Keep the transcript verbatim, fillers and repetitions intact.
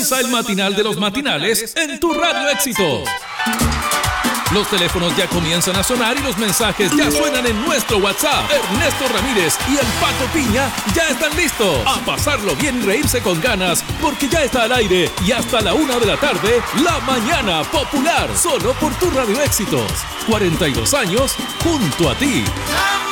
Comienza el matinal de los matinales en tu Radio Éxitos. Los teléfonos ya comienzan a sonar y los mensajes ya suenan en nuestro WhatsApp. Ernesto Ramírez y el Pato Piña ya están listos a pasarlo bien y reírse con ganas, porque ya está al aire y hasta la una de la tarde, La Mañana Popular, solo por tu Radio Éxitos. cuarenta y dos años junto a ti.